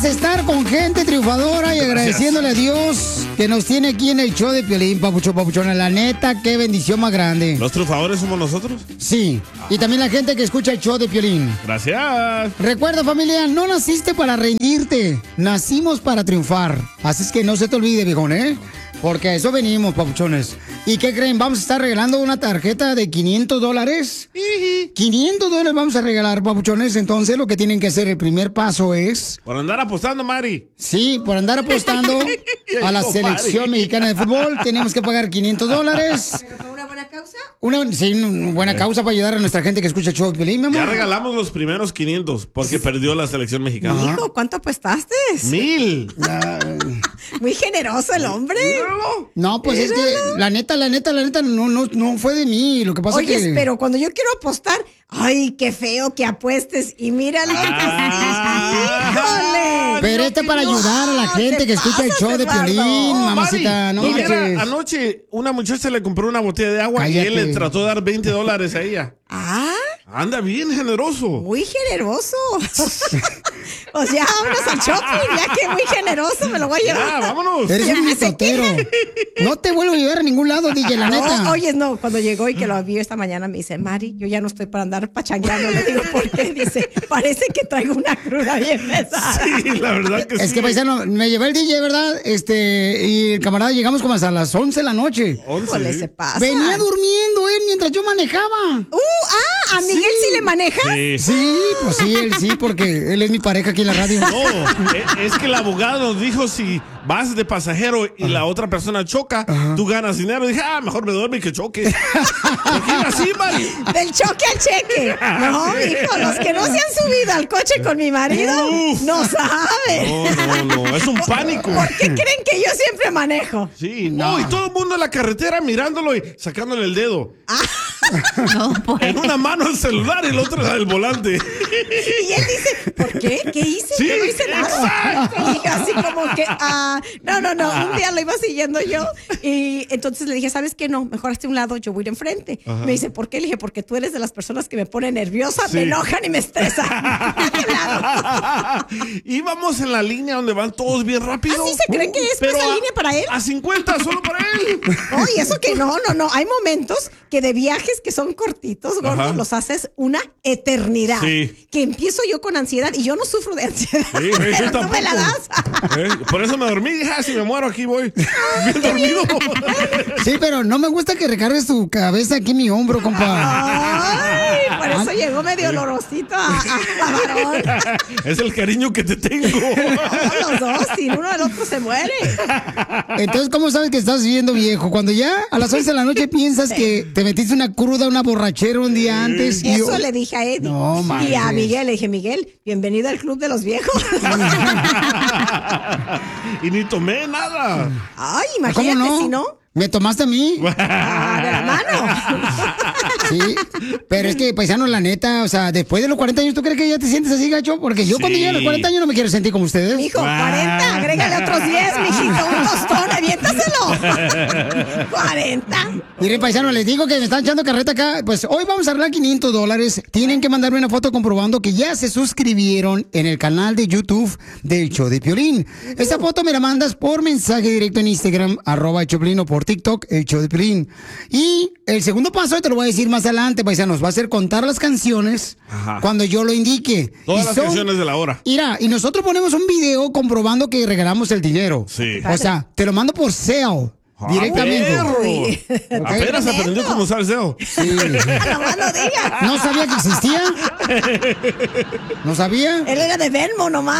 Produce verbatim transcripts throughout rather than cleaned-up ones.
estar con gente triunfadora y agradeciéndole a Dios que nos tiene aquí en el show de Piolín, papucho, papuchona. La neta, qué bendición más grande. ¿Los triunfadores somos nosotros? Sí, y también la gente que escucha el show de Piolín. Gracias. Recuerda, familia, no naciste para rendirte, nacimos para triunfar. Así es que no se te olvide, viejón, ¿eh? Porque a eso venimos, papuchones. ¿Y qué creen? Vamos a estar regalando una tarjeta de quinientos dólares. quinientos dólares vamos a regalar, papuchones. Entonces, lo que tienen que hacer, el primer paso es... Por andar apostando, Mari. Sí, por andar apostando a la selección mexicana de fútbol. Tenemos que pagar quinientos dólares. ¿Pero por una buena causa? Una, sí, una buena causa para ayudar a nuestra gente que escucha el show de Piolín, mi amor. Ya regalamos los primeros quinientos porque perdió la selección mexicana. Hijo, ¿cuánto apostaste? Mil. Muy generoso el hombre. No, pues es que la neta, la neta, la neta no, no, no fue de mí. Lo que pasa Oye, es que... pero cuando yo quiero apostar, ay, qué feo que apuestes. Y mírale. Ah. ¡Híjole! Pero este para ayudar a la gente que escucha el show de Piolín, mamacita. No Mari, marches. anoche una muchacha le compró una botella de agua Cállate. y él le trató de dar veinte dólares a ella. Ah, Anda bien generoso. muy generoso. O sea, vámonos al shopping, ya que muy generoso me lo voy a llevar. Ya, vámonos. Eres un mitotero. No te vuelvo a llevar a ningún lado, D J, la neta. No, oye, no, cuando llegó y que lo vio esta mañana me dice, Mari, yo ya no estoy para andar pachangueando. Le digo, ¿por qué? Dice, parece que traigo una cruda bien pesada. Sí, la verdad que sí. Es que, paisano, me llevé el D J, ¿verdad? Este, y el camarada llegamos como hasta las once de la noche. Híjole, se pasa. Venía durmiendo él mientras yo manejaba. Uh, ah, a Miguel sí, le maneja. Sí. Sí, pues sí, él sí, porque él es mi pareja aquí en la radio. No, e- es que el abogado nos dijo si vas de pasajero y la otra persona choca, tú ganas dinero. Y dije, ah, mejor me duerme que choque. Porque era así, Mari. Del choque al cheque. No, hijo, los que no se han subido al coche con mi marido Uf. no saben. No, no, no, es un pánico. ¿Por qué creen que yo siempre manejo? Sí, no, y todo el mundo en la carretera mirándolo y sacándole el dedo. No, pues. En una mano el celular y el otro el volante. Y él dice, ¿por qué? ¿Qué hice? Sí, Yo no hice nada. Y así como que, ah, no, no, no. Un día lo iba siguiendo yo y entonces le dije, ¿sabes qué? No, mejor hazte un lado, yo voy a ir enfrente. Ajá. Me dice, ¿por qué? Le dije, porque tú eres de las personas que me ponen nerviosa, Sí. me enojan y me estresan. Íbamos en la línea donde van todos bien rápido. ¿Ah, sí se cree que es Pero esa a- línea para él? A cincuenta, solo para él. No, y eso que no, no, no. Hay momentos que de viajes que son cortitos, gordo, Ajá. los haces una eternidad. Sí. Que empiezo yo con ansiedad y yo no sufro de ansiedad. Sí, yo pero tú tampoco. me la das. ¿Eh? Por eso me dormí. Dije, ah, si me muero aquí voy. Bien dormido. Sí, pero no me gusta que recargues tu cabeza aquí en mi hombro, compa. Ay, por eso llegó medio olorosito a, a, a varón. Es el cariño que te tengo. No, los dos, sin uno del otro se muere. Entonces, ¿cómo sabes que estás viviendo viejo? Cuando ya a las once de la noche piensas que te metiste una cruda, una borrachera un día antes. Y Eso yo- le dije a Eddie. No, y a manches. Miguel le dije, Miguel, bienvenido al club de los viejos. Y ni tomé nada. Ay, ¿Cómo imagínate no? si no. ¿Me tomaste a mí? Ah, de la mano. Sí, pero es que, paisano, la neta, o sea, después de los cuarenta años, ¿tú crees que ya te sientes así, gacho? Porque yo cuando Sí. llegue a los cuarenta años no me quiero sentir como ustedes. Mijo, cuarenta, agrégale otros diez, mijito, un tostón, aviéntaselo. cuarenta. Miren, paisano, les digo que me están echando carreta acá. Pues hoy vamos a arreglar quinientos dólares. Tienen que mandarme una foto comprobando que ya se suscribieron en el canal de YouTube del Show de Piolín. Esa foto me la mandas por mensaje directo en Instagram, arroba el Choplin, o por TikTok, el Show de Piolín. Y el segundo paso, te lo voy a decir más adelante, paisanos, va a ser contar las canciones Ajá. cuando yo lo indique. Todas Y las son- canciones de la hora. Mira, y nosotros ponemos un video comprobando que regalamos el dinero. Sí. O sea, te lo mando por sale. Ah, Directamente. perro. Uy. Apenas Tremendo. aprendió cómo usar el dedo. Sí. Nomás no digas. No sabía que existía. No sabía. Él era de Venmo nomás.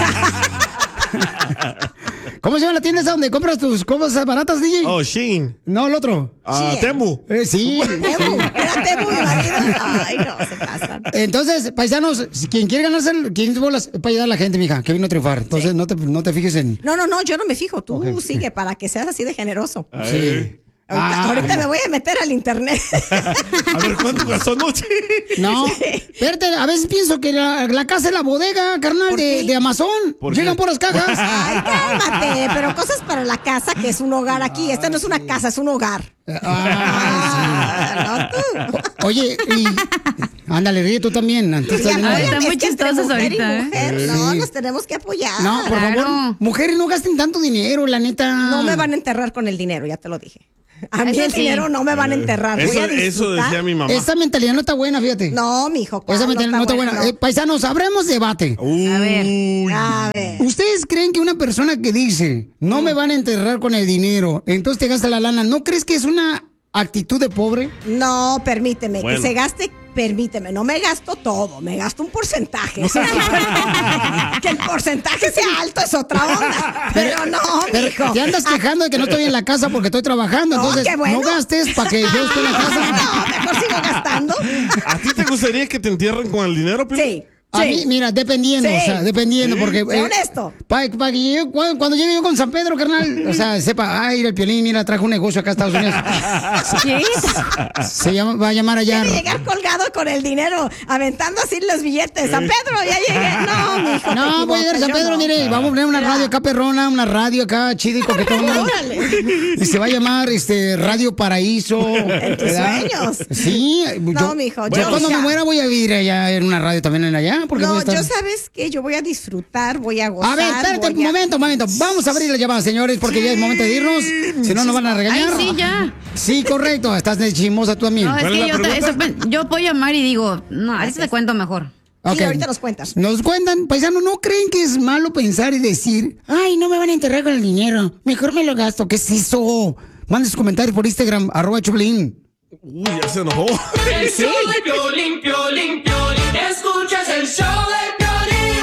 ¿Cómo se llama la tienda esa donde compras tus cosas baratas, D J? Oh, Sheen. No, el otro. Ah, Shein. Temu. Eh, sí. Temu, era Temu mi marido. Ay, no, se pasan. Entonces, paisanos, si quien quiere ganarse el quinientos bolas es para ayudar a la gente, mija, que vino a triunfar. Entonces, no, te, no te fijes en... No, no, no, yo no me fijo. Tú sigue para que seas así de generoso. Sí. Ahorita, Ah. ahorita me voy a meter al internet. A ver cuánto gastó anoche. No, espérate, a veces pienso que la, la casa es la bodega, carnal, ¿Por de, qué? de Amazon. ¿Por Llegan qué? por las cajas. Ay, cálmate. Pero cosas para la casa, que es un hogar aquí. Esta no es una casa, es un hogar. Ah, Ah, no tú. sí. Oye, y... Ándale, ríe tú también. Antes Sí, de- apóyame, Están muy es que entre chistosos mujer y ahorita, ¿eh? mujer, Sí. No, nos tenemos que apoyar. No, por Claro. favor, mujeres no gasten tanto dinero, la neta. No me van a enterrar con el dinero, ya te lo dije. A mí Eso el sí. dinero no me van a enterrar. Voy Eso, a eso disfrutar. decía mi mamá. Esa mentalidad no está buena, fíjate. No, mijo. ¿cuál? Esa mentalidad no está buena. no. Eh, paisanos, abramos debate. Uy. A ver. A ver. ¿Ustedes creen que una persona que dice, no me van a enterrar con el dinero, entonces te gasta la lana, ¿no crees que es una actitud de pobre? No, permíteme, Bueno. que se gaste, permíteme, no me gasto todo, me gasto un porcentaje. Que el porcentaje sea alto es otra onda. Pero no, Pero mijo. te andas quejando de que no estoy en la casa porque estoy trabajando, No, entonces qué bueno. no gastes para que yo esté en la casa. No, mejor sigo gastando. ¿A ti te gustaría que te entierren con el dinero, Piolín? Sí. A sí. mí, mira, dependiendo, Sí. o sea, dependiendo, porque... Sé honesto. Para que yo, cuando, cuando llegue yo con San Pedro, carnal, o sea, sepa, ay, el Piolín, mira, trajo un negocio acá a Estados Unidos. ¿Qué? Se llama, va a llamar allá... Quiere llegar colgado con el dinero, aventando así los billetes. San Pedro, ya llegué. No, mijo. No, voy a llegar a San Pedro, mire, vamos a poner una radio acá perrona, una radio acá chida y coquetona. Órale. Y se va a llamar este Radio Paraíso. En tus ¿verdad? sueños. Sí. No, mijo, Yo yo- cuando me ya. muera voy a vivir allá en una radio también en allá. Porque voy No, a estar... yo sabes que yo voy a disfrutar, voy a gozar. A ver, espérate un voy a- momento, un momento. Vamos a abrir la llamada, señores, porque ya es momento de irnos. Si no, nos van a Ay, regañar. sí, ya. Sí, correcto. Estás de chismosa tú también. No, es ¿Cuál es que la yo, te- pregunta? eso- yo puedo llamar y digo, no, a veces te cuento mejor. Sí, Ok. ahorita nos cuentas. Nos cuentan, paisanos, ¿no creen que es malo pensar y decir, ay, no me van a enterrar con el dinero? Mejor me lo gasto. ¿Qué es eso? Manden sus comentarios por Instagram, arroba Choplin. Uy, ya se enojó. El show de Piolín, Piolín, Piolín. Escuchas el show de Piolín.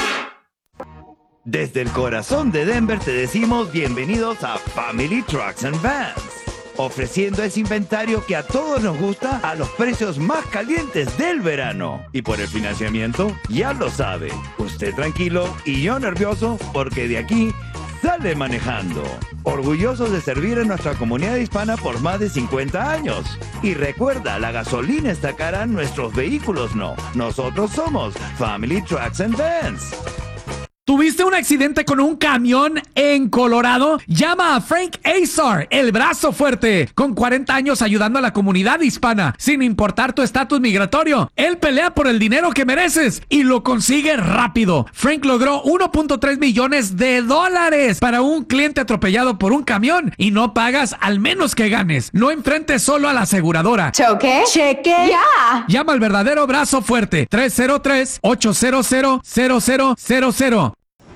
Desde el corazón de Denver te decimos bienvenidos a Family Trucks and Vans, ofreciendo ese inventario que a todos nos gusta a los precios más calientes del verano. Y por el financiamiento, ya lo sabe, usted tranquilo y yo nervioso porque de aquí sale manejando. Orgullosos de servir a nuestra comunidad hispana por más de cincuenta años. Y recuerda, la gasolina está cara, nuestros vehículos no. Nosotros somos Family Trucks and Vans. ¿Tuviste un accidente con un camión en Colorado? Llama a Frank Azar, el brazo fuerte, con cuarenta años ayudando a la comunidad hispana, sin importar tu estatus migratorio. Él pelea por el dinero que mereces y lo consigue rápido. Frank logró uno punto tres millones de dólares para un cliente atropellado por un camión y no pagas al menos que ganes. No enfrentes solo a la aseguradora. ¿Choque? Cheque. Ya. Llama al verdadero brazo fuerte, tres cero tres, ocho cero cero, cero cero cero cero.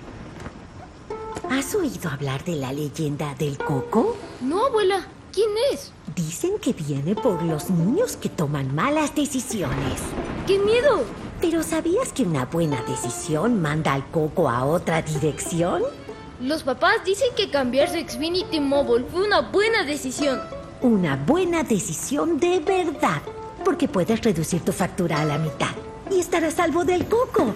¿Has oído hablar de la leyenda del coco? No, abuela. ¿Quién es? Dicen que viene por los niños que toman malas decisiones. ¡Qué miedo! ¿Pero sabías que una buena decisión manda al coco a otra dirección? Los papás dicen que cambiarse a Xfinity Mobile fue una buena decisión. Una buena decisión de verdad, porque puedes reducir tu factura a la mitad y estar a salvo del coco.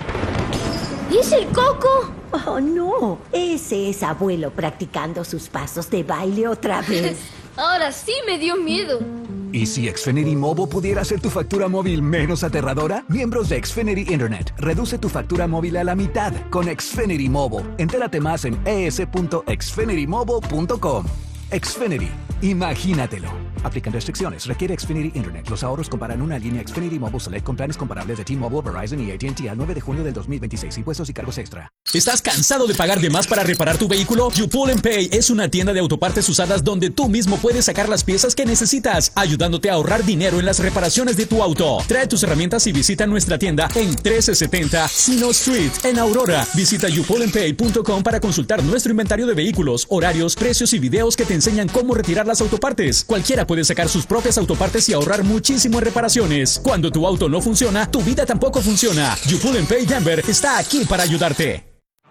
¿Es el coco? Oh, no. Ese es abuelo practicando sus pasos de baile otra vez. Ahora sí me dio miedo. ¿Y si Xfinity Mobile pudiera hacer tu factura móvil menos aterradora? Miembros de Xfinity Internet, reduce tu factura móvil a la mitad con Xfinity Mobile. Entérate más en e s punto xfinity mobile punto com. Xfinity, imagínatelo. Aplican restricciones. Requiere Xfinity Internet. Los ahorros comparan una línea Xfinity Mobile Select con planes comparables de T-Mobile, Verizon y A T and T al nueve de junio del dos mil veintiséis. Impuestos y cargos extra. ¿Estás cansado de pagar de más para reparar tu vehículo? You Pull and Pay es una tienda de autopartes usadas donde tú mismo puedes sacar las piezas que necesitas, ayudándote a ahorrar dinero en las reparaciones de tu auto. Trae tus herramientas y visita nuestra tienda en trece setenta Sino Street, en Aurora. Visita you pull and pay punto com para consultar nuestro inventario de vehículos, horarios, precios y videos que te enseñan cómo retirar las autopartes. Cualquiera puede sacar sus propias autopartes y ahorrar muchísimo en reparaciones. Cuando tu auto no funciona, tu vida tampoco funciona. You Pull and Pay Denver está aquí para ayudarte.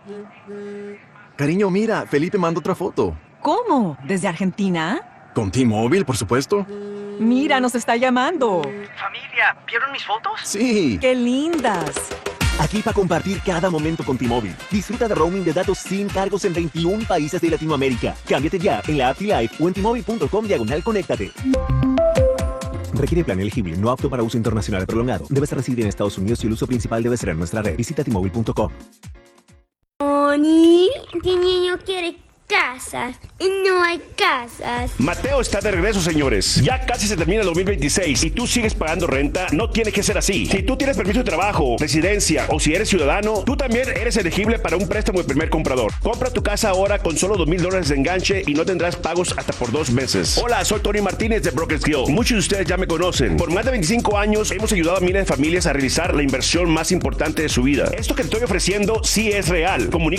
Cariño, mira, Felipe mandó otra foto. ¿Cómo? ¿Desde Argentina? Con T-Mobile, por supuesto. Mira, nos está llamando. Familia, ¿vieron mis fotos? Sí. ¡Qué lindas! Aquí para compartir cada momento con T-Mobile. Disfruta de roaming de datos sin cargos en veintiún países de Latinoamérica. Cámbiate ya en la app T-Life o en T-Mobile punto com diagonal conéctate. Requiere plan elegible, no apto para uso internacional prolongado. Debes residir en Estados Unidos y el uso principal debe ser en nuestra red. Visita T Mobile punto com. Oni, este niño quiere casas y no hay casas. Mateo está de regreso, señores. Ya casi se termina el dos mil veintiséis y tú sigues pagando renta. No tiene que ser así. Si tú tienes permiso de trabajo, residencia o si eres ciudadano, tú también eres elegible para un préstamo de primer comprador. Compra tu casa ahora con solo dos mil dólares de enganche y no tendrás pagos hasta por dos meses. Hola, soy Tony Martínez de Brokers Guild. Muchos de ustedes ya me conocen. Por más de veinticinco años hemos ayudado a miles de familias a realizar la inversión más importante de su vida. Esto que te estoy ofreciendo sí es real. Comunica